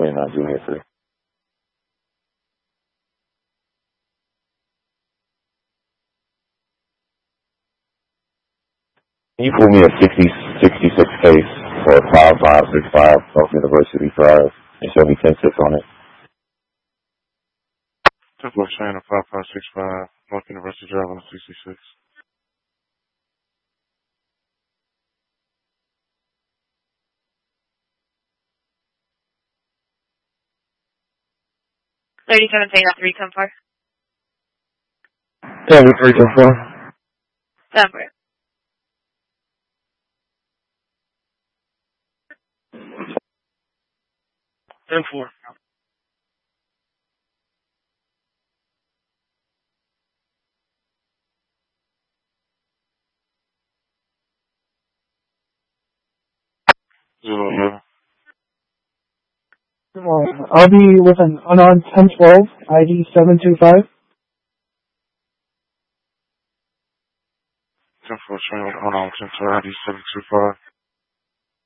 29 Junior 3. Can you pull me a 66 case for 5565 North University Drive and show me 10-6 on it? 10-4 train of 5565 North University Drive on 66. $37 paying up 310-4. 310-4. 7-4. $10-4. I'll be with an unarmed 1012, ID 725. 10-4 train with unarmed 10-4 ID 725.